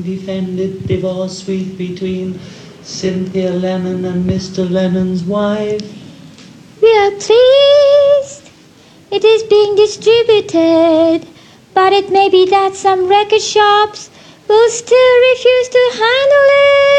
Defended divorce suite between Cynthia Lennon and Mr. Lennon's wife. We are pleased it is being distributed, but it may be that some record shops will still refuse to handle it.